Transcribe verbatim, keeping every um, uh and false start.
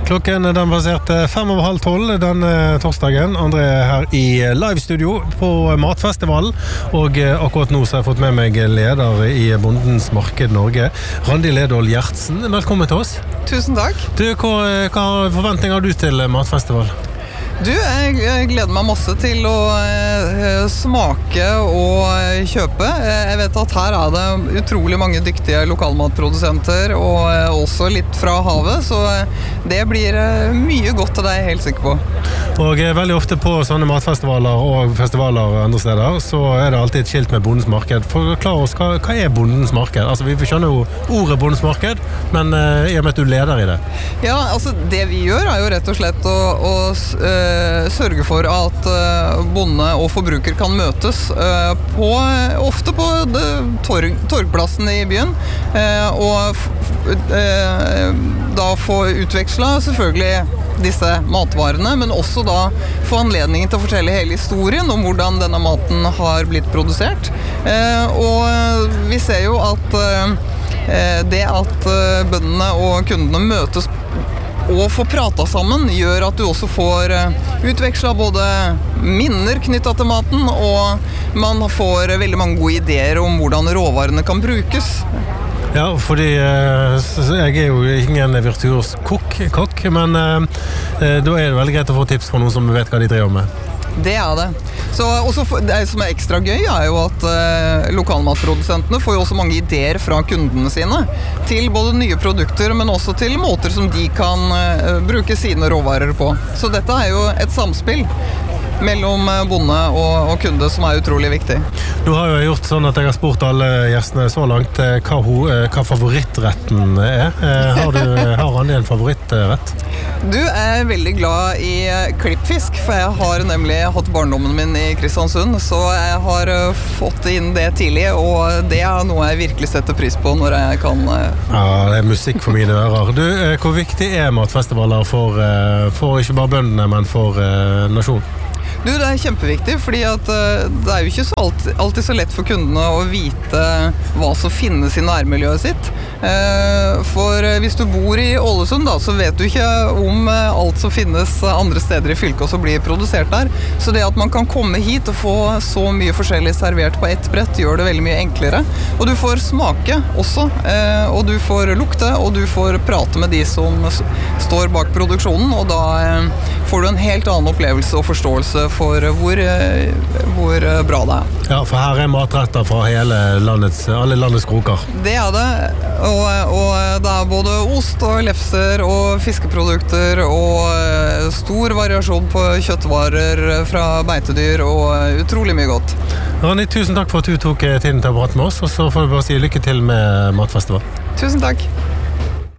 Klokken den baserte fem over halv tolv den torsdagen. André er her i live-studio på Matfestivalen, og akkurat nå så har jeg fått med meg leder i Bondens Marked Norge, Randi Ledål Gjertsen. Velkommen til oss. Tusen takk. Du, hva, hva forventninger har du til Matfestival? Du, jeg, jeg gleder meg masse til å eh, smake og eh, kjøpe. Jeg vet at her er det utrolig mange dyktige lokalmatprodusenter, og eh, også litt fra havet, så eh, det blir eh, mye godt til deg, jeg er helt sikker på. Og eh, veldig ofte på sånne matfestivaler og festivaler andre steder, så er det alltid et skilt med Bondens Marked. Forklar oss, hva, hva er Bondens Marked? Altså, vi skjønner jo ordet Bondens Marked, men eh, i og med at du leder i det. Ja, altså, det vi gjør er jo rett og slett å, å eh, sørge for at uh, bonde og forbruker kan møtes uh, på, ofte på det, torg, torgplassen i byen, uh, og f, uh, da få utveksla selvfølgelig disse matvarene, men også da få anledningen til å fortelle hele historien om hvordan denne maten har blitt produsert. Uh, og vi ser jo at uh, det at uh, bøndene og kundene møtes og få prata sammen gjør at du også får utveksla både minner knyttet til maten, og man får veldig mange gode ideer om hvordan råvarene kan brukes. Ja, fordi jeg er jo ingen virtuos kokk, kokk, men da er det veldig greit å få tips fra noen som vet hva de driver med. Det er det. Så også, det som er ekstra gøy er jo at eh, lokalmatprodusentene får jo også mange ideer fra kundene sine til både nye produkter, men også til måter som de kan eh, bruke sine råvarer på. Så dette er jo et samspill mellom bonde og, og kunde som er utrolig viktig. Du har jo gjort sånn at jeg har spurt alle gjestene så langt hva, hva favorittretten er. Har du har Randi en favorittrett? Du er veldig glad i klippfisk, for jeg har nemlig hatt barndommen min i Kristiansund, så jeg har fått inn det tidlig, og det er noe jeg virkelig setter pris på når jeg kan. Ja, det er musikk for mine ører. Du, hvor viktig er matfestivaler for, for ikke bare bøndene, men for nasjonen? Du, det er kjempeviktig, fordi at uh, det er jo ikke så alltid, alltid så lett for kundene å vite hva som finnes i nærmiljøet sitt. Uh, for uh, hvis du bor i Ålesund, da, så vet du ikke om uh, alt som finnes andre steder i fylket og som blir produsert der. Så det at man kan komme hit og få så mye forskjellig servert på ett brett, gjør det veldig mye enklere. Og du får smake også, uh, og du får lukte, og du får prate med de som s- står bak produksjonen, og da uh, får du en helt annen opplevelse og forståelse for hvor, hvor bra det er. Ja, for her er matretter fra hele landets, alle landets kroker. Det er det, og, og det er både ost og lefser og fiskeprodukter og stor variasjon på kjøttvarer fra beitedyr og utrolig mye godt. Randi, tusen takk for at du tok tiden til å prate med oss, og så får vi bare si lykke til med Matfestival. Tusen takk.